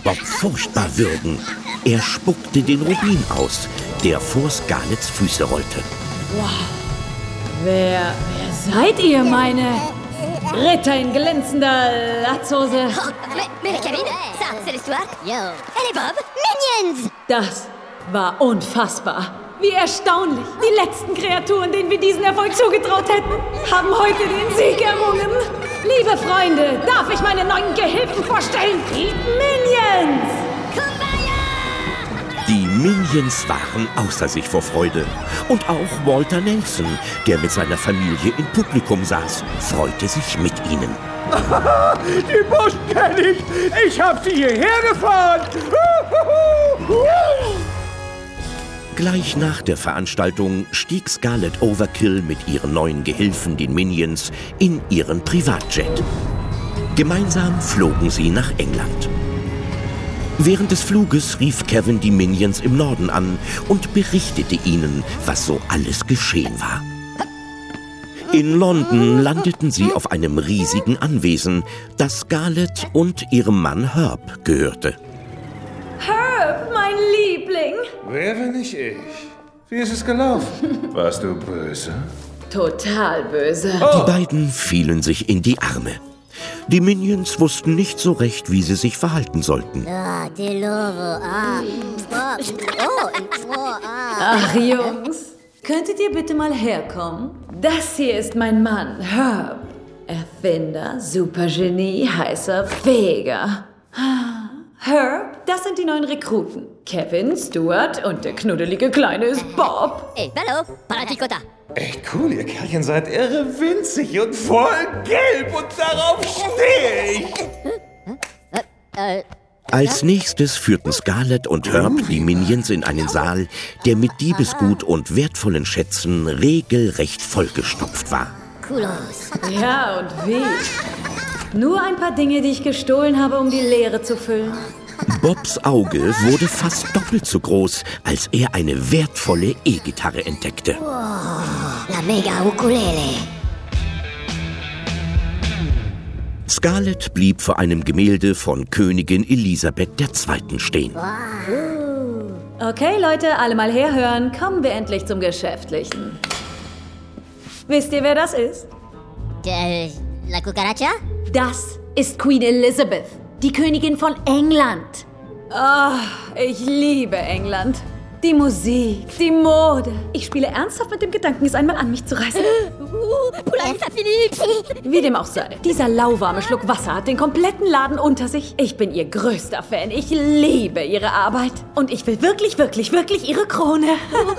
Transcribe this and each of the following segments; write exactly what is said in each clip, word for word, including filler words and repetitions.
Bob furchtbar würgen. Er spuckte den Rubin aus, der vor Scarletts Füße rollte. Wow. Wer, wer seid ihr, meine Ritter in glänzender Latzhose? Oh, mais, mais Kevin, ça, c'est l'histoire. Yo. Elle est Bob. Minions! Das war unfassbar. Wie erstaunlich. Die letzten Kreaturen, denen wir diesen Erfolg zugetraut hätten, haben heute den Sieg errungen. Liebe Freunde, darf ich meine neuen Gehilfen vorstellen? Die Minions! Die Minions waren außer sich vor Freude. Und auch Walter Nelson, der mit seiner Familie im Publikum saß, freute sich mit ihnen. Die Burschen kenn ich! Ich hab sie hierher gefahren! Gleich nach der Veranstaltung stieg Scarlet Overkill mit ihren neuen Gehilfen, den Minions, in ihren Privatjet. Gemeinsam flogen sie nach England. Während des Fluges rief Kevin die Minions im Norden an und berichtete ihnen, was so alles geschehen war. In London landeten sie auf einem riesigen Anwesen, das Scarlet und ihrem Mann Herb gehörte. Herb, mein Liebling! Wer, wenn nicht ich? Wie ist es gelaufen? Warst du böse? Total böse. Oh. Die beiden fielen sich in die Arme. Die Minions wussten nicht so recht, wie sie sich verhalten sollten. Ach, Jungs, könntet ihr bitte mal herkommen? Das hier ist mein Mann, Herb. Erfinder, Supergenie, heißer Feger. Herb, das sind die neuen Rekruten. Kevin, Stuart und der knuddelige Kleine ist Bob. Hey, hallo, Paraticota. Echt cool, ihr Kerlchen seid irre winzig und voll gelb und darauf stehe ich. Als nächstes führten Scarlet und Herb die Minions in einen Saal, der mit Diebesgut und wertvollen Schätzen regelrecht vollgestopft war. Ja, und wie? Nur ein paar Dinge, die ich gestohlen habe, um die Leere zu füllen. Bobs Auge wurde fast doppelt so groß, als er eine wertvolle E-Gitarre entdeckte. Wow, la mega ukulele. Scarlet blieb vor einem Gemälde von Königin Elisabeth der Zweite stehen. Wow. Okay, Leute, alle mal herhören. Kommen wir endlich zum Geschäftlichen. Wisst ihr, wer das ist? Äh, la cucaracha? Das ist Queen Elizabeth, die Königin von England. Ah, oh, ich liebe England. Die Musik, die Mode. Ich spiele ernsthaft mit dem Gedanken, es einmal an mich zu reißen. Wie dem auch sei. Dieser lauwarme Schluck Wasser hat den kompletten Laden unter sich. Ich bin ihr größter Fan. Ich liebe ihre Arbeit. Und ich will wirklich, wirklich, wirklich ihre Krone.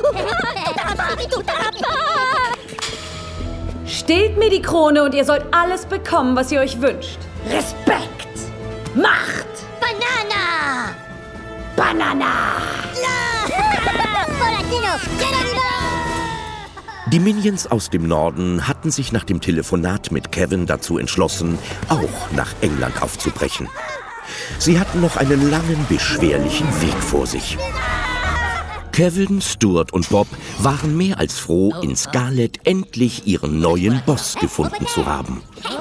Stehlt mir die Krone und ihr sollt alles bekommen, was ihr euch wünscht. Respekt! Macht! Banana! Banana! Die Minions aus dem Norden hatten sich nach dem Telefonat mit Kevin dazu entschlossen, auch nach England aufzubrechen. Sie hatten noch einen langen, beschwerlichen Weg vor sich. Kevin, Stuart und Bob waren mehr als froh, in Scarlet endlich ihren neuen Boss gefunden zu haben.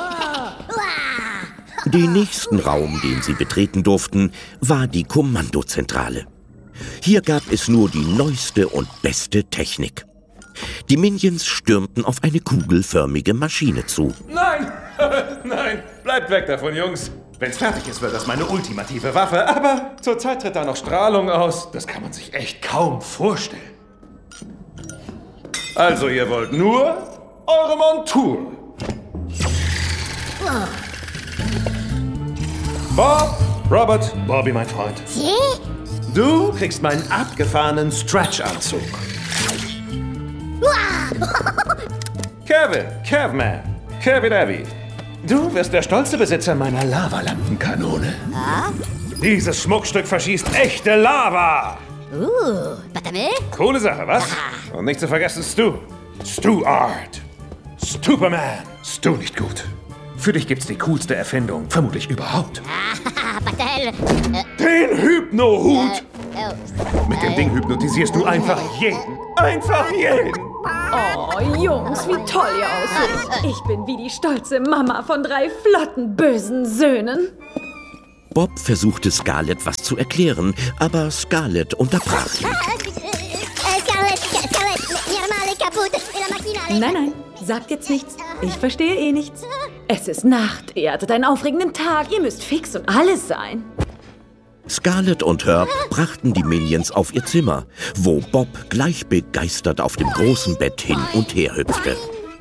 Den nächsten Raum, den sie betreten durften, war die Kommandozentrale. Hier gab es nur die neueste und beste Technik. Die Minions stürmten auf eine kugelförmige Maschine zu. Nein, nein, bleibt weg davon, Jungs. Wenn's fertig ist, wird das meine ultimative Waffe. Aber zurzeit tritt da noch Strahlung aus. Das kann man sich echt kaum vorstellen. Also, ihr wollt nur eure Montur. Bob, Robert, Bobby, mein Freund. Du kriegst meinen abgefahrenen Stretch-Anzug. Kevin, Kevman, Kevin Abby. Du wirst der stolze Besitzer meiner Lavalampenkanone. Ah? Dieses Schmuckstück verschießt echte Lava. Uh, Batame? Coole Sache, was? Und nicht zu vergessen Stu. Stuart. Stuperman. Stu nicht gut. Für dich gibt's die coolste Erfindung, vermutlich überhaupt. Ah, Patel. Äh, Den Hypnohut. Äh, oh. Mit dem Ding hypnotisierst du einfach jeden. Einfach jeden. Oh, Jungs, wie toll ihr aussieht. Ich bin wie die stolze Mama von drei flotten, bösen Söhnen. Bob versuchte Scarlett was zu erklären, aber Scarlett unterbrach ihn. Scarlett, Scarlett, mia male kaputt, la macchina... Nein, nein, sagt jetzt nichts. Ich verstehe eh nichts. Es ist Nacht, ihr hattet einen aufregenden Tag, ihr müsst fix und alles sein. Scarlett und Herb brachten die Minions auf ihr Zimmer, wo Bob gleich begeistert auf dem großen Bett hin und her hüpfte.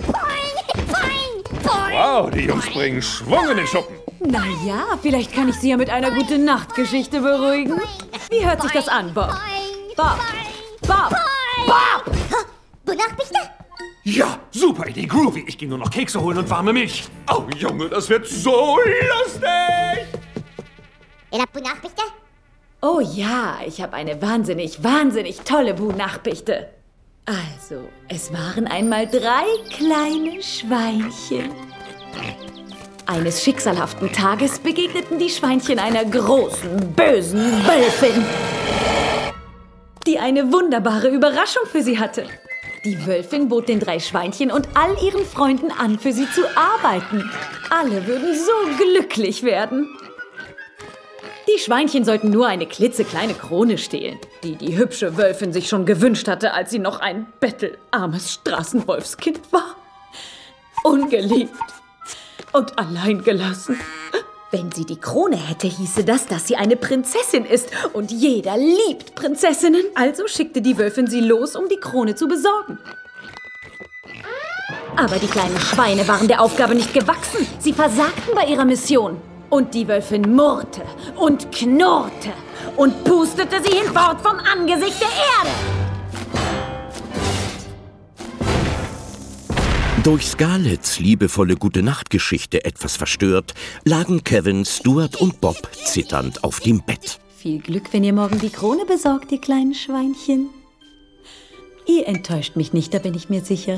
Wow, die Jungs bringen Schwung in den Schuppen. Naja, vielleicht kann ich sie ja mit einer Gute-Nacht-Geschichte beruhigen. Wie hört sich das an, Bob? Bob! Bob! Bob! Gute Nacht, bitte. Ja, super Idee, Groovy. Ich gehe nur noch Kekse holen und warme Milch. Oh, Junge, das wird so lustig. E la Gute Nacht, bitte. Oh ja, ich habe eine wahnsinnig, wahnsinnig tolle Bu-Nachrichte. Also, es waren einmal drei kleine Schweinchen. Eines schicksalhaften Tages begegneten die Schweinchen einer großen, bösen Wölfin, die eine wunderbare Überraschung für sie hatte. Die Wölfin bot den drei Schweinchen und all ihren Freunden an, für sie zu arbeiten. Alle würden so glücklich werden. Die Schweinchen sollten nur eine klitzekleine Krone stehlen, die die hübsche Wölfin sich schon gewünscht hatte, als sie noch ein bettelarmes Straßenwolfskind war. Ungeliebt und allein gelassen. Wenn sie die Krone hätte, hieße das, dass sie eine Prinzessin ist. Und jeder liebt Prinzessinnen. Also schickte die Wölfin sie los, um die Krone zu besorgen. Aber die kleinen Schweine waren der Aufgabe nicht gewachsen. Sie versagten bei ihrer Mission. Und die Wölfin murrte und knurrte und pustete sie hinfort vom Angesicht der Erde. Durch Scarletts liebevolle Gute-Nacht-Geschichte etwas verstört, lagen Kevin, Stuart und Bob zitternd auf dem Bett. Viel Glück, wenn ihr morgen die Krone besorgt, ihr kleinen Schweinchen. Ihr enttäuscht mich nicht, da bin ich mir sicher.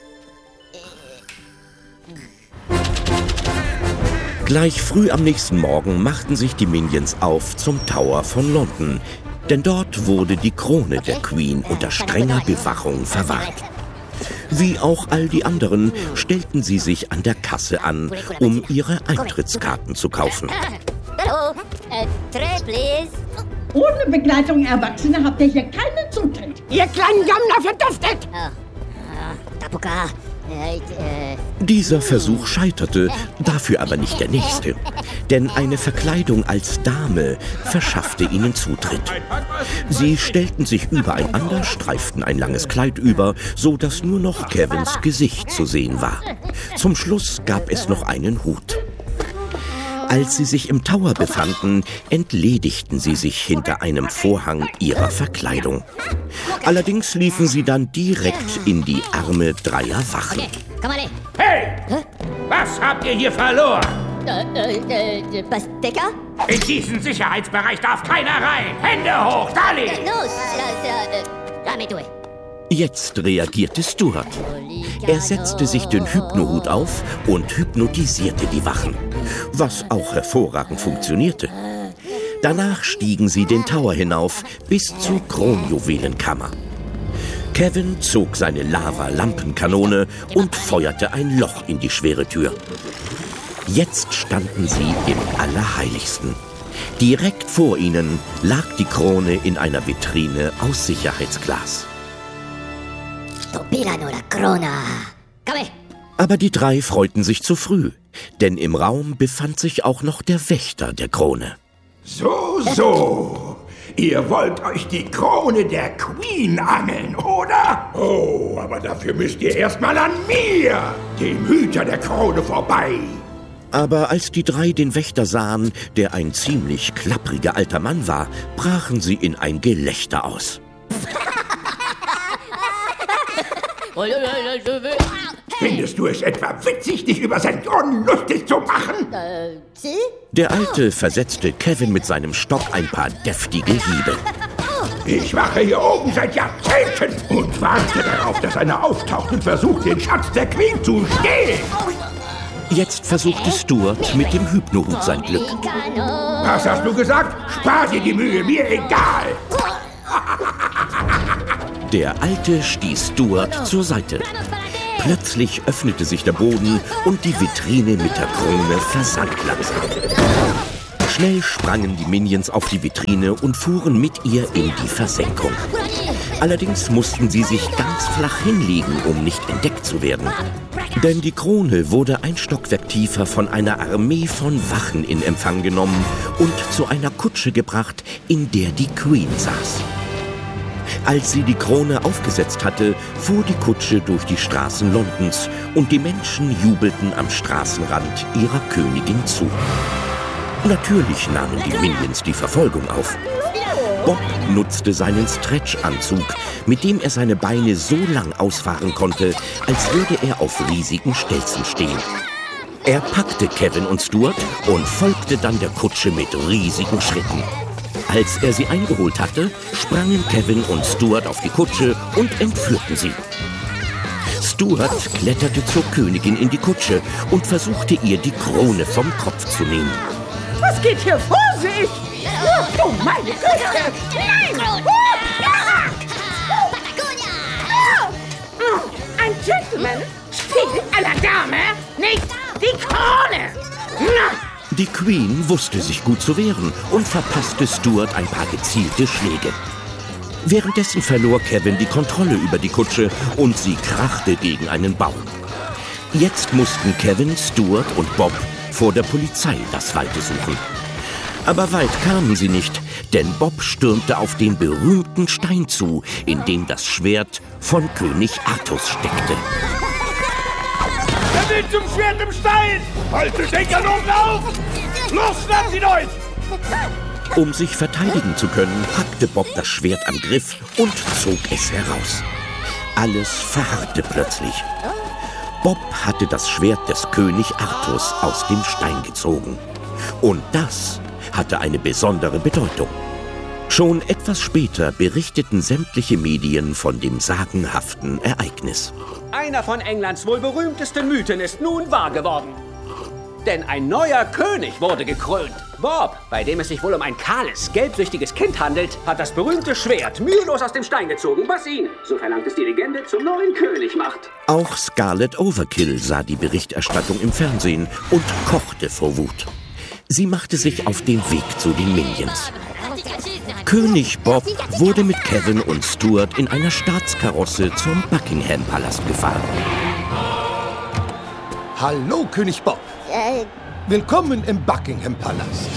Gleich früh am nächsten Morgen machten sich die Minions auf zum Tower von London, denn dort wurde die Krone der Queen unter strenger Bewachung verwahrt. Wie auch all die anderen stellten sie sich an der Kasse an, um ihre Eintrittskarten zu kaufen. Hallo, äh, Tray, please. Ohne Begleitung Erwachsener habt ihr hier keinen Zutritt. Ihr kleinen Gammler verduftet! Oh, uh, Tapuka, äh, äh... Dieser Versuch scheiterte, dafür aber nicht der nächste. Denn eine Verkleidung als Dame verschaffte ihnen Zutritt. Sie stellten sich übereinander, streiften ein langes Kleid über, so dass nur noch Kevins Gesicht zu sehen war. Zum Schluss gab es noch einen Hut. Als sie sich im Tower befanden, entledigten sie sich hinter einem Vorhang ihrer Verkleidung. Allerdings liefen sie dann direkt in die Arme dreier Wachen. Hey! Was habt ihr hier verloren? Äh, äh, äh, Pasteka? In diesen Sicherheitsbereich darf keiner rein. Hände hoch, Dali! No, sera, sera, äh, dame due. Jetzt reagierte Stuart. Er setzte sich den Hypnohut auf und hypnotisierte die Wachen, was auch hervorragend funktionierte. Danach stiegen sie den Tower hinauf bis zur Kronjuwelenkammer. Kevin zog seine Lava-Lampenkanone und feuerte ein Loch in die schwere Tür. Jetzt standen sie im Allerheiligsten. Direkt vor ihnen lag die Krone in einer Vitrine aus Sicherheitsglas. Topilano la Krona. Come. Aber die drei freuten sich zu früh, denn im Raum befand sich auch noch der Wächter der Krone. So, so. Ihr wollt euch die Krone der Queen angeln, oder? Oh, aber dafür müsst ihr erstmal an mir, dem Hüter der Krone, vorbei. Aber als die drei den Wächter sahen, der ein ziemlich klappriger alter Mann war, brachen sie in ein Gelächter aus. Findest du es etwa witzig, dich über sein Thron lustig zu machen? Äh, sie? Der Alte versetzte Kevin mit seinem Stock ein paar deftige Hiebe. Ich wache hier oben seit Jahrzehnten und warte darauf, dass einer auftaucht und versucht, den Schatz der Queen zu stehlen. Jetzt versuchte Stuart mit dem Hypnohut sein Glück. Was hast du gesagt? Spar dir die Mühe, mir egal. Der Alte stieß Stuart zur Seite. Plötzlich öffnete sich der Boden und die Vitrine mit der Krone versank langsam. Schnell sprangen die Minions auf die Vitrine und fuhren mit ihr in die Versenkung. Allerdings mussten sie sich ganz flach hinlegen, um nicht entdeckt zu werden. Denn die Krone wurde ein Stockwerk tiefer von einer Armee von Wachen in Empfang genommen und zu einer Kutsche gebracht, in der die Queen saß. Als sie die Krone aufgesetzt hatte, fuhr die Kutsche durch die Straßen Londons und die Menschen jubelten am Straßenrand ihrer Königin zu. Natürlich nahmen die Minions die Verfolgung auf. Bob nutzte seinen Stretch-Anzug, mit dem er seine Beine so lang ausfahren konnte, als würde er auf riesigen Stelzen stehen. Er packte Kevin und Stuart und folgte dann der Kutsche mit riesigen Schritten. Als er sie eingeholt hatte, sprangen Kevin und Stuart auf die Kutsche und entführten sie. Stuart kletterte zur Königin in die Kutsche und versuchte ihr die Krone vom Kopf zu nehmen. Was geht hier vor sich? Oh, meine Güte! Nein! Ein Gentleman stiehlt einer Dame nicht die Krone! Die Queen wusste sich gut zu wehren und verpasste Stuart ein paar gezielte Schläge. Währenddessen verlor Kevin die Kontrolle über die Kutsche und sie krachte gegen einen Baum. Jetzt mussten Kevin, Stuart und Bob vor der Polizei das Walde suchen. Aber weit kamen sie nicht, denn Bob stürmte auf den berühmten Stein zu, in dem das Schwert von König Artus steckte. Er will zum Schwert im Stein! Haltet den Kanonen auf! Los, schnapp sie euch! Um sich verteidigen zu können, packte Bob das Schwert am Griff und zog es heraus. Alles verharrte plötzlich. Bob hatte das Schwert des König Artus aus dem Stein gezogen. Und das hatte eine besondere Bedeutung. Schon etwas später berichteten sämtliche Medien von dem sagenhaften Ereignis. Einer von Englands wohl berühmtesten Mythen ist nun wahr geworden. Denn ein neuer König wurde gekrönt. Bob, bei dem es sich wohl um ein kahles, gelbsüchtiges Kind handelt, hat das berühmte Schwert mühelos aus dem Stein gezogen, was ihn, so verlangt es die Legende, zum neuen König macht. Auch Scarlet Overkill sah die Berichterstattung im Fernsehen und kochte vor Wut. Sie machte sich auf den Weg zu den Minions. König Bob wurde mit Kevin und Stuart in einer Staatskarosse zum Buckingham-Palast gefahren. Hallo, König Bob. Äh. Willkommen im Buckingham-Palast.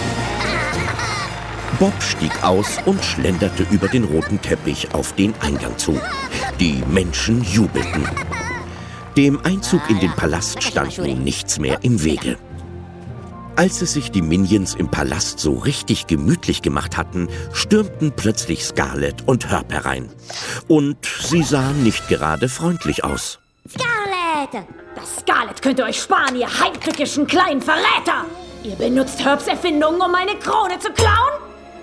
Bob stieg aus und schlenderte über den roten Teppich auf den Eingang zu. Die Menschen jubelten. Dem Einzug in den Palast stand nun nichts mehr im Wege. Als es sich die Minions im Palast so richtig gemütlich gemacht hatten, stürmten plötzlich Scarlet und Herb herein. Und sie sahen nicht gerade freundlich aus. Scarlet! Das Scarlet könnt ihr euch sparen, ihr heimtückischen kleinen Verräter! Ihr benutzt Herbs Erfindungen, um meine Krone zu klauen?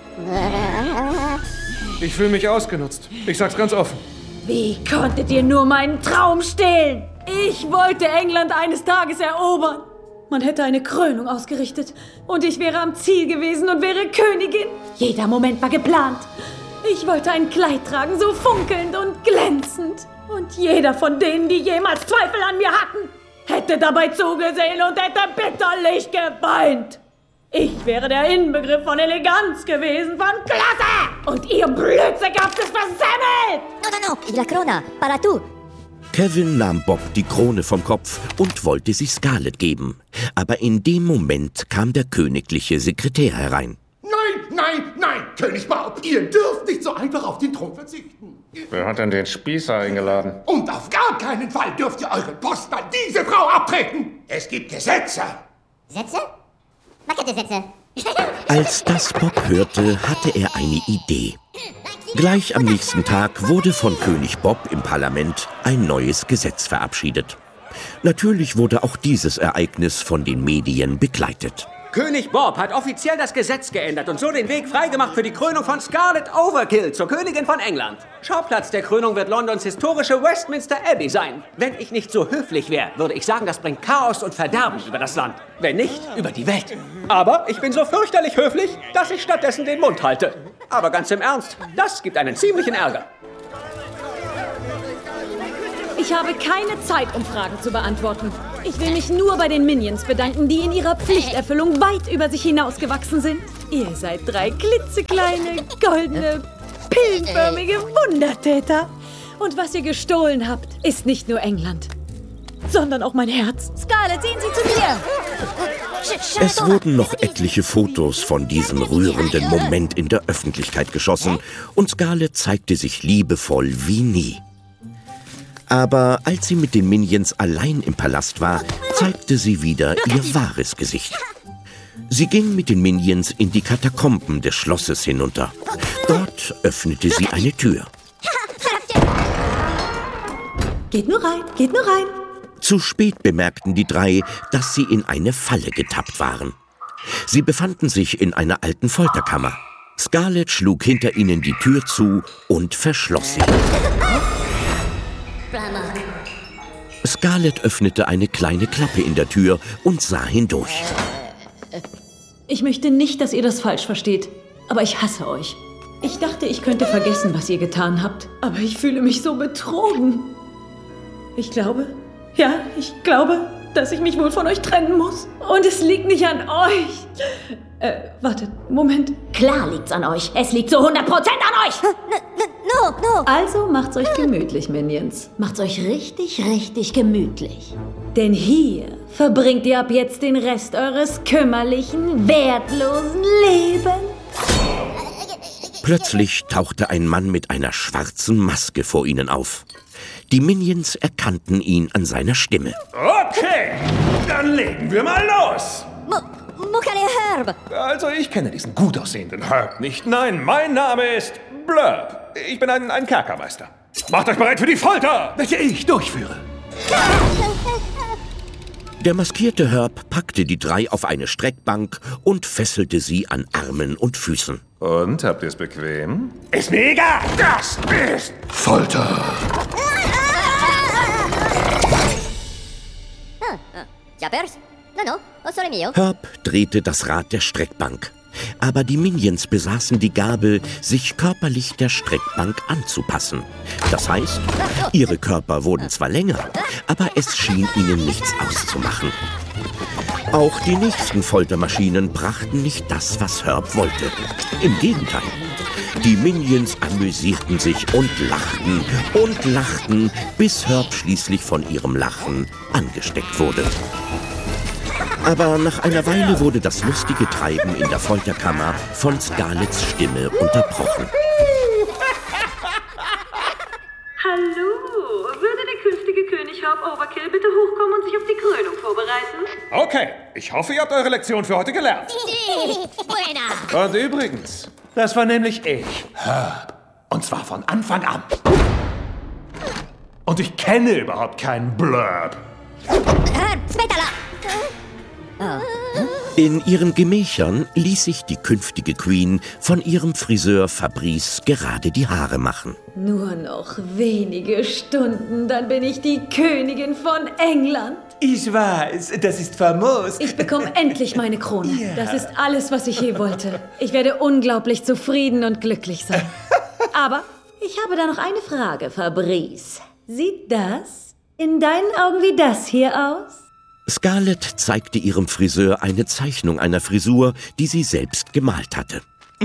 Ich fühle mich ausgenutzt. Ich sag's ganz offen. Wie konntet ihr nur meinen Traum stehlen? Ich wollte England eines Tages erobern. Man hätte eine Krönung ausgerichtet und ich wäre am Ziel gewesen und wäre Königin. Jeder Moment war geplant. Ich wollte ein Kleid tragen, so funkelnd und glänzend. Und jeder von denen, die jemals Zweifel an mir hatten, hätte dabei zugesehen und hätte bitterlich geweint. Ich wäre der Inbegriff von Eleganz gewesen, von Klasse! Und ihr Blödsick habt es versemmelt! No, no, no, la Krone, para tu. Kevin nahm Bob die Krone vom Kopf und wollte sie Scarlet geben. Aber in dem Moment kam der königliche Sekretär herein. Nein, nein, nein, König Bob, ihr dürft nicht so einfach auf den Thron verzichten. Wer hat denn den Spießer eingeladen? Und auf gar keinen Fall dürft ihr euren Posten an diese Frau abtreten. Es gibt Gesetze. Sätze? Was gibt es Sätze? Als das Bob hörte, hatte er eine Idee. Gleich am nächsten Tag wurde von König Bob im Parlament ein neues Gesetz verabschiedet. Natürlich wurde auch dieses Ereignis von den Medien begleitet. König Bob hat offiziell das Gesetz geändert und so den Weg freigemacht für die Krönung von Scarlet Overkill zur Königin von England. Schauplatz der Krönung wird Londons historische Westminster Abbey sein. Wenn ich nicht so höflich wäre, würde ich sagen, das bringt Chaos und Verderben über das Land. Wenn nicht, über die Welt. Aber ich bin so fürchterlich höflich, dass ich stattdessen den Mund halte. Aber ganz im Ernst, das gibt einen ziemlichen Ärger. Ich habe keine Zeit, um Fragen zu beantworten. Ich will mich nur bei den Minions bedanken, die in ihrer Pflichterfüllung weit über sich hinausgewachsen sind. Ihr seid drei klitzekleine, goldene, pillenförmige Wundertäter. Und was ihr gestohlen habt, ist nicht nur England, sondern auch mein Herz. Scarlet, sehen Sie zu mir! Es wurden noch etliche Fotos von diesem rührenden Moment in der Öffentlichkeit geschossen und Scarlet zeigte sich liebevoll wie nie. Aber als sie mit den Minions allein im Palast war, zeigte sie wieder ihr wahres Gesicht. Sie ging mit den Minions in die Katakomben des Schlosses hinunter. Dort öffnete sie eine Tür. Geht nur rein, geht nur rein. Zu spät bemerkten die drei, dass sie in eine Falle getappt waren. Sie befanden sich in einer alten Folterkammer. Scarlet schlug hinter ihnen die Tür zu und verschloss sie. Scarlet öffnete eine kleine Klappe in der Tür und sah hindurch. Ich möchte nicht, dass ihr das falsch versteht, aber ich hasse euch. Ich dachte, ich könnte vergessen, was ihr getan habt, aber ich fühle mich so betrogen. Ich glaube, ja, ich glaube, dass ich mich wohl von euch trennen muss. Und es liegt nicht an euch. Äh, wartet, Moment. Klar liegt's an euch. Es liegt zu hundert Prozent an euch. No, no. Also macht's euch gemütlich, Minions. Macht's euch richtig, richtig gemütlich. Denn hier verbringt ihr ab jetzt den Rest eures kümmerlichen, wertlosen Lebens. Plötzlich tauchte ein Mann mit einer schwarzen Maske vor ihnen auf. Die Minions erkannten ihn an seiner Stimme. Okay, dann legen wir mal los. Muckele Herb. Also ich kenne diesen gut aussehenden Herb nicht. Nein, mein Name ist Blurb. Ich bin ein, ein Kerkermeister. Macht euch bereit für die Folter, welche ich durchführe. Der maskierte Herb packte die drei auf eine Streckbank und fesselte sie an Armen und Füßen. Und, habt ihr es bequem? Ist mir egal! Das ist Folter! Herb drehte das Rad der Streckbank. Aber die Minions besaßen die Gabe, sich körperlich der Streckbank anzupassen. Das heißt, ihre Körper wurden zwar länger, aber es schien ihnen nichts auszumachen. Auch die nächsten Foltermaschinen brachten nicht das, was Herb wollte. Im Gegenteil. Die Minions amüsierten sich und lachten und lachten, bis Herb schließlich von ihrem Lachen angesteckt wurde. Aber nach einer Weile wurde das lustige Treiben in der Folterkammer von Scarlets Stimme unterbrochen. Hallo, würde der künftige König Herb Overkill bitte hochkommen und sich auf die Krönung vorbereiten? Okay, ich hoffe, ihr habt eure Lektion für heute gelernt. Und übrigens, das war nämlich ich, Herb. Und zwar von Anfang an. Und ich kenne überhaupt keinen Blurb. Herb, später. In ihren Gemächern ließ sich die künftige Queen von ihrem Friseur Fabrice gerade die Haare machen. Nur noch wenige Stunden, dann bin ich die Königin von England. Ich weiß, das ist famos. Ich bekomme endlich meine Krone. Ja. Das ist alles, was ich je wollte. Ich werde unglaublich zufrieden und glücklich sein. Aber ich habe da noch eine Frage, Fabrice. Sieht das in deinen Augen wie das hier aus? Scarlet zeigte ihrem Friseur eine Zeichnung einer Frisur, die sie selbst gemalt hatte.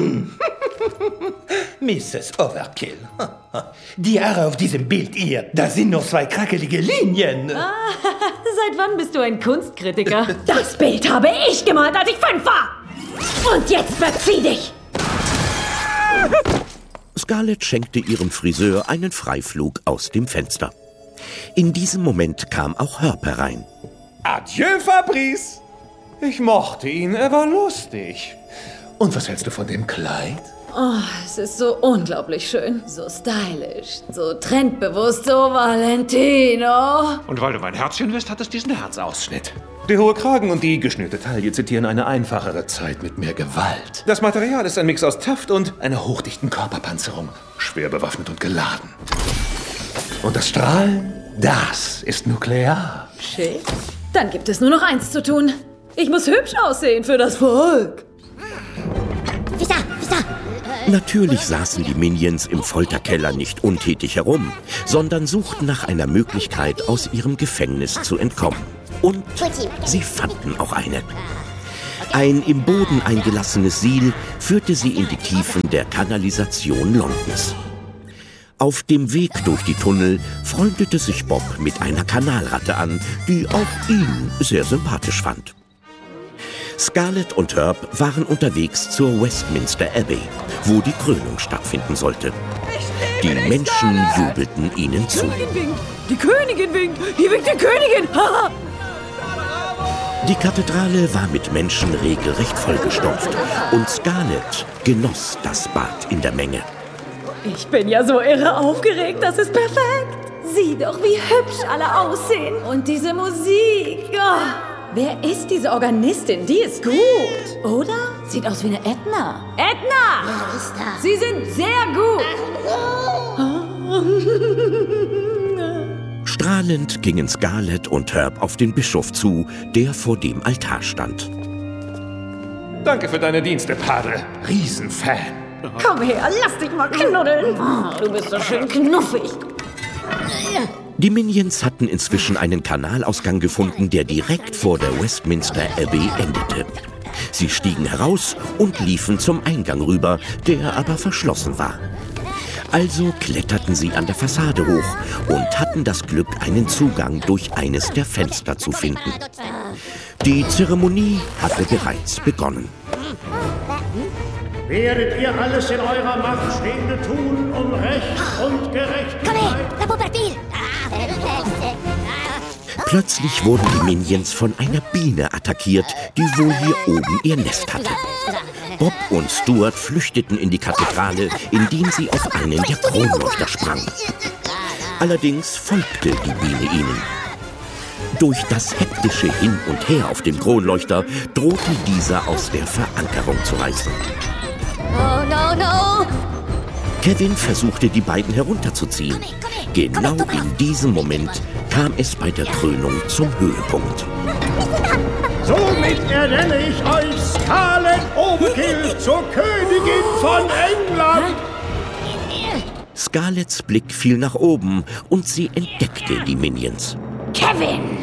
Misses Overkill. Die Haare auf diesem Bild hier, da sind noch zwei krackelige Linien. Ah, seit wann bist du ein Kunstkritiker? Das Bild habe ich gemalt, als ich fünf war. Und jetzt verzieh dich! Scarlet schenkte ihrem Friseur einen Freiflug aus dem Fenster. In diesem Moment kam auch Herb herein. Adieu, Fabrice. Ich mochte ihn, er war lustig. Und was hältst du von dem Kleid? Oh, es ist so unglaublich schön. So stylisch, so trendbewusst, so Valentino. Und weil du mein Herzchen bist, hat es diesen Herzausschnitt. Der hohe Kragen und die geschnürte Taille zitieren eine einfachere Zeit mit mehr Gewalt. Das Material ist ein Mix aus Taft und einer hochdichten Körperpanzerung. Schwer bewaffnet und geladen. Und das Strahlen, das ist nuklear. Schick. Dann gibt es nur noch eins zu tun. Ich muss hübsch aussehen für das Volk. Visa, visa. Natürlich saßen die Minions im Folterkeller nicht untätig herum, sondern suchten nach einer Möglichkeit, aus ihrem Gefängnis zu entkommen. Und sie fanden auch eine. Ein im Boden eingelassenes Siel führte sie in die Tiefen der Kanalisation Londons. Auf dem Weg durch die Tunnel freundete sich Bob mit einer Kanalratte an, die auch ihn sehr sympathisch fand. Scarlett und Herb waren unterwegs zur Westminster Abbey, wo die Krönung stattfinden sollte. Die Menschen jubelten ihnen zu. Die Königin winkt! Hier winkt die Königin! Die Kathedrale war mit Menschen regelrecht vollgestopft und Scarlett genoss das Bad in der Menge. Ich bin ja so irre aufgeregt, das ist perfekt. Sieh doch, wie hübsch alle aussehen. Und diese Musik. Oh. Wer ist diese Organistin? Die ist gut, oder? Sieht aus wie eine Edna. Edna! Wer ist das? Sie sind sehr gut. Strahlend gingen Scarlett und Herb auf den Bischof zu, der vor dem Altar stand. Danke für deine Dienste, Padre. Riesenfan. Komm her, lass dich mal knuddeln. Oh, du bist so schön knuffig. Die Minions hatten inzwischen einen Kanalausgang gefunden, der direkt vor der Westminster Abbey endete. Sie stiegen heraus und liefen zum Eingang rüber, der aber verschlossen war. Also kletterten sie an der Fassade hoch und hatten das Glück, einen Zugang durch eines der Fenster zu finden. Die Zeremonie hatte bereits begonnen. Werdet ihr alles in eurer Macht Stehende tun, um Recht und Gerechtigkeit... Plötzlich wurden die Minions von einer Biene attackiert, die wohl hier oben ihr Nest hatte. Bob und Stuart flüchteten in die Kathedrale, indem sie auf einen der Kronleuchter sprangen. Allerdings folgte die Biene ihnen. Durch das hektische Hin und Her auf dem Kronleuchter drohte dieser aus der Verankerung zu reißen. Oh, no, no! Kevin versuchte, die beiden herunterzuziehen. Genau in diesem Moment kam es bei der Krönung zum Höhepunkt. Somit ernenne ich euch Scarlett Overkill zur Königin von England! Scarletts Blick fiel nach oben und sie entdeckte die Minions. Kevin!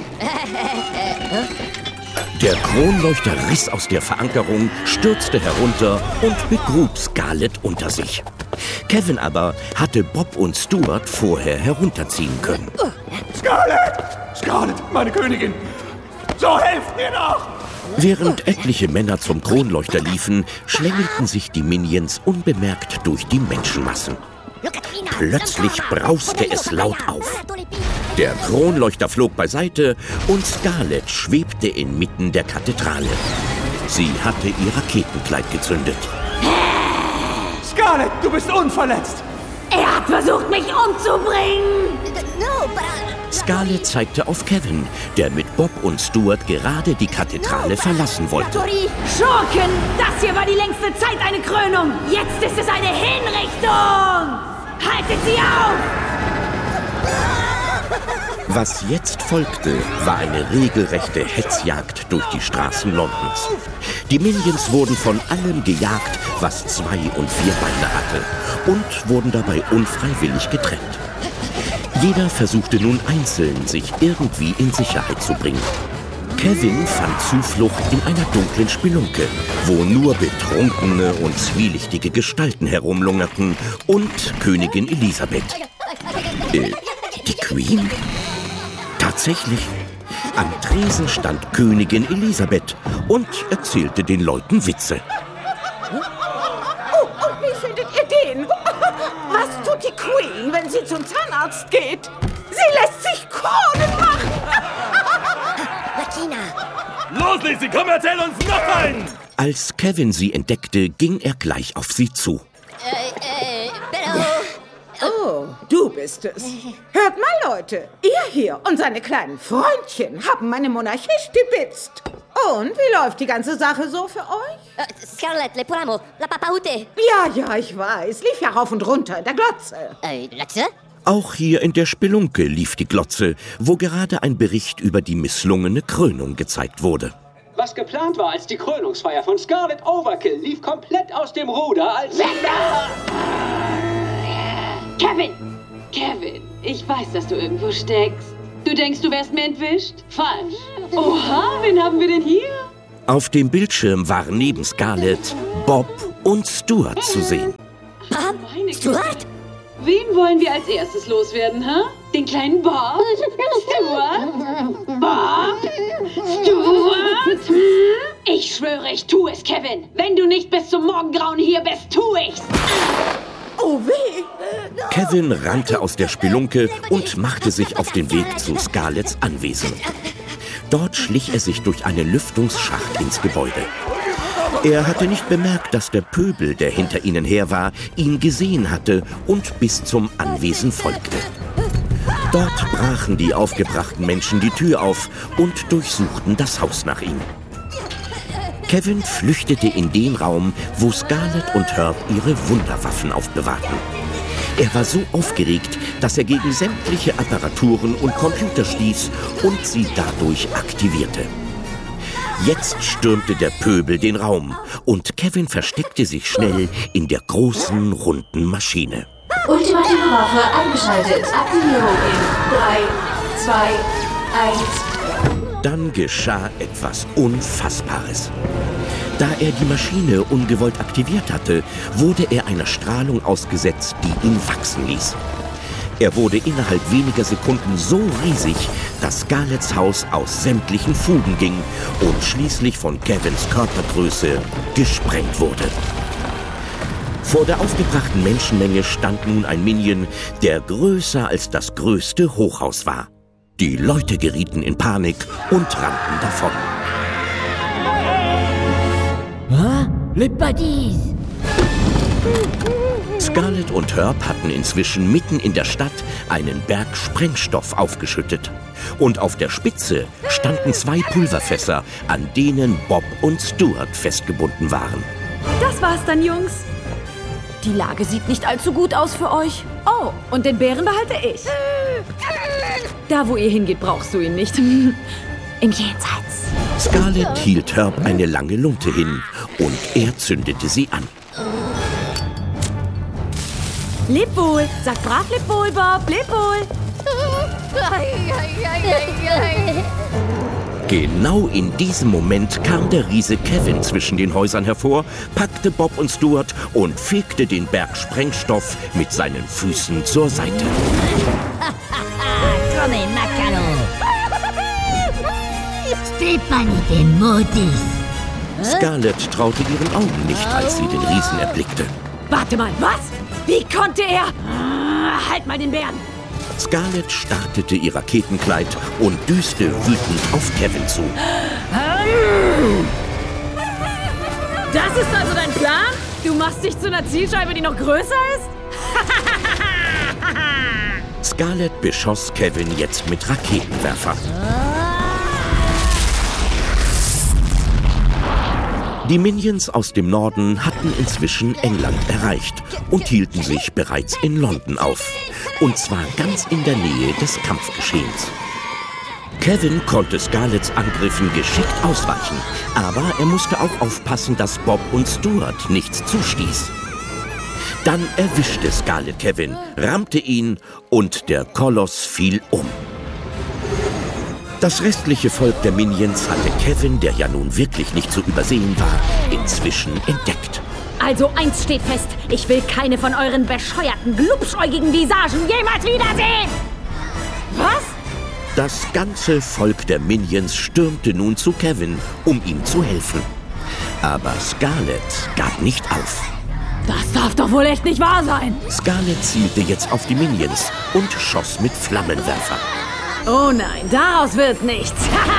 Der Kronleuchter riss aus der Verankerung, stürzte herunter und begrub Scarlett unter sich. Kevin aber hatte Bob und Stuart vorher herunterziehen können. Scarlett! Scarlett, meine Königin! So helft mir doch! Während etliche Männer zum Kronleuchter liefen, schlängelten sich die Minions unbemerkt durch die Menschenmassen. Plötzlich brauste es laut auf. Der Kronleuchter flog beiseite und Scarlett schwebte inmitten der Kathedrale. Sie hatte ihr Raketenkleid gezündet. Scarlett, du bist unverletzt! Er hat versucht, mich umzubringen! Scarlett zeigte auf Kevin, der mit Bob und Stuart gerade die Kathedrale verlassen wollte. Schurken! Das hier war die längste Zeit eine Krönung! Jetzt ist es eine Hinrichtung! Haltet sie auf! Was jetzt folgte, war eine regelrechte Hetzjagd durch die Straßen Londons. Die Minions wurden von allem gejagt, was zwei und vier Beine hatte, und wurden dabei unfreiwillig getrennt. Jeder versuchte nun einzeln, sich irgendwie in Sicherheit zu bringen. Kevin fand Zuflucht in einer dunklen Spelunke, wo nur betrunkene und zwielichtige Gestalten herumlungerten und Königin Elisabeth. Äh, die Queen? Tatsächlich. Am Tresen stand Königin Elisabeth und erzählte den Leuten Witze. Oh, und wie findet ihr den? Was tut die Queen, wenn sie zum Zahnarzt geht? Sie lässt sich Kronen machen! Los, Lizzie, komm, erzähl uns noch einen! Als Kevin sie entdeckte, ging er gleich auf sie zu. Äh, äh, pero... Oh, du bist es. Hört mal, Leute. Ihr hier und seine kleinen Freundchen haben meine Monarchie stibitzt. Und wie läuft die ganze Sache so für euch? Uh, Scarlett, le poramo, la papaute. Ja, ja, ich weiß. Lief ja rauf und runter in der Glotze. Äh, Glotze? Auch hier in der Spelunke lief die Glotze, wo gerade ein Bericht über die misslungene Krönung gezeigt wurde. Was geplant war als die Krönungsfeier von Scarlett Overkill, lief komplett aus dem Ruder als... Kevin! Kevin, ich weiß, dass du irgendwo steckst. Du denkst, du wärst mir entwischt? Falsch. Oha, wen haben wir denn hier? Auf dem Bildschirm waren neben Scarlett Bob und Stuart zu sehen. Bob? Stuart? Wen wollen wir als erstes loswerden, hä? Den kleinen Bob? Stuart? Bob? Stuart? Ich schwöre, ich tue es, Kevin. Wenn du nicht bis zum Morgengrauen hier bist, tue ich's. Oh weh! Kevin rannte aus der Spelunke und machte sich auf den Weg zu Scarletts Anwesen. Dort schlich er sich durch einen Lüftungsschacht ins Gebäude. Er hatte nicht bemerkt, dass der Pöbel, der hinter ihnen her war, ihn gesehen hatte und bis zum Anwesen folgte. Dort brachen die aufgebrachten Menschen die Tür auf und durchsuchten das Haus nach ihm. Kevin flüchtete in den Raum, wo Scarlett und Herb ihre Wunderwaffen aufbewahrten. Er war so aufgeregt, dass er gegen sämtliche Apparaturen und Computer stieß und sie dadurch aktivierte. Jetzt stürmte der Pöbel den Raum und Kevin versteckte sich schnell in der großen, runden Maschine. Ultimative Waffe eingeschaltet. Aktivierung in drei, zwei, eins. Dann geschah etwas Unfassbares. Da er die Maschine ungewollt aktiviert hatte, wurde er einer Strahlung ausgesetzt, die ihn wachsen ließ. Er wurde innerhalb weniger Sekunden so riesig, dass Scarletts Haus aus sämtlichen Fugen ging und schließlich von Kevins Körpergröße gesprengt wurde. Vor der aufgebrachten Menschenmenge stand nun ein Minion, der größer als das größte Hochhaus war. Die Leute gerieten in Panik und rannten davon. Huh? Les Buddies! Scarlett und Herb hatten inzwischen mitten in der Stadt einen Berg Sprengstoff aufgeschüttet. Und auf der Spitze standen zwei Pulverfässer, an denen Bob und Stuart festgebunden waren. Das war's dann, Jungs. Die Lage sieht nicht allzu gut aus für euch. Oh, und den Bären behalte ich. Da, wo ihr hingeht, brauchst du ihn nicht. Im Jenseits. Scarlett hielt Herb eine lange Lunte hin und er zündete sie an. Leb wohl. Sag brav, leb wohl, Bob. Leb wohl. Genau in diesem Moment kam der Riese Kevin zwischen den Häusern hervor, packte Bob und Stuart und fegte den Berg Sprengstoff mit seinen Füßen zur Seite. Come macalo! Stepanite modis! Scarlett traute ihren Augen nicht, als sie den Riesen erblickte. Warte mal, was? Wie konnte er? Halt mal den Bären! Scarlett startete ihr Raketenkleid und düste wütend auf Kevin zu. Das ist also dein Plan? Du machst dich zu einer Zielscheibe, die noch größer ist? Scarlett beschoss Kevin jetzt mit Raketenwerfern. Die Minions aus dem Norden hatten inzwischen England erreicht und hielten sich bereits in London auf. Und zwar ganz in der Nähe des Kampfgeschehens. Kevin konnte Scarletts Angriffen geschickt ausweichen, aber er musste auch aufpassen, dass Bob und Stuart nichts zustieß. Dann erwischte Scarlett Kevin, rammte ihn und der Koloss fiel um. Das restliche Volk der Minions hatte Kevin, der ja nun wirklich nicht zu übersehen war, inzwischen entdeckt. Also eins steht fest, ich will keine von euren bescheuerten, glubschäugigen Visagen jemals wiedersehen! Was? Das ganze Volk der Minions stürmte nun zu Kevin, um ihm zu helfen. Aber Scarlett gab nicht auf. Das darf doch wohl echt nicht wahr sein! Scarlett zielte jetzt auf die Minions und schoss mit Flammenwerfer. Oh nein, daraus wird nichts.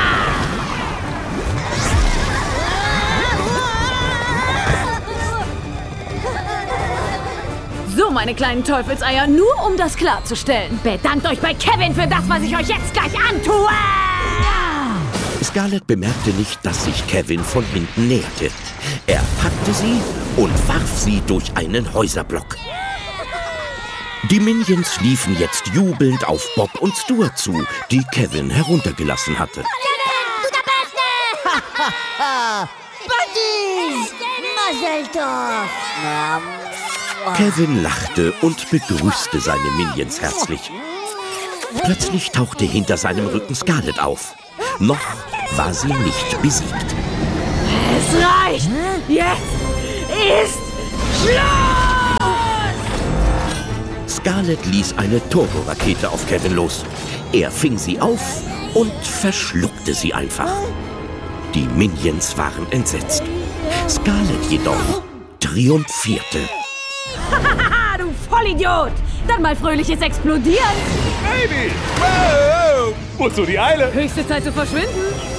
So, meine kleinen Teufelseier, nur um das klarzustellen. Bedankt euch bei Kevin für das, was ich euch jetzt gleich antue! Scarlett bemerkte nicht, dass sich Kevin von hinten näherte. Er packte sie und warf sie durch einen Häuserblock. Die Minions liefen jetzt jubelnd auf Bob und Stuart zu, die Kevin heruntergelassen hatte. Kevin lachte und begrüßte seine Minions herzlich. Plötzlich tauchte hinter seinem Rücken Scarlett auf. Noch war sie nicht besiegt. Es reicht! Jetzt ist Schluss! Scarlett ließ eine Turborakete auf Kevin los. Er fing sie auf und verschluckte sie einfach. Die Minions waren entsetzt. Scarlett jedoch triumphierte. Hahaha, du Vollidiot! Dann mal fröhliches Explodieren! Baby! Wow! Wozu die Eile? Höchste Zeit zu verschwinden!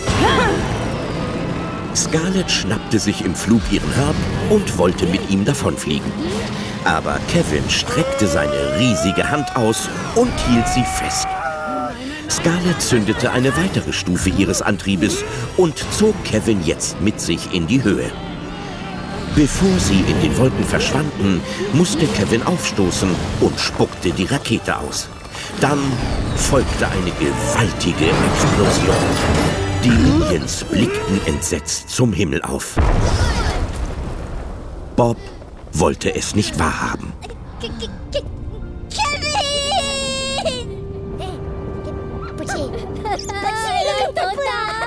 Scarlett schnappte sich im Flug ihren Herb und wollte mit ihm davonfliegen. Aber Kevin streckte seine riesige Hand aus und hielt sie fest. Scarlett zündete eine weitere Stufe ihres Antriebes und zog Kevin jetzt mit sich in die Höhe. Bevor sie in den Wolken verschwanden, musste Kevin aufstoßen und spuckte die Rakete aus. Dann folgte eine gewaltige Explosion. Die Minions blickten entsetzt zum Himmel auf. Bob wollte es nicht wahrhaben. Kevin!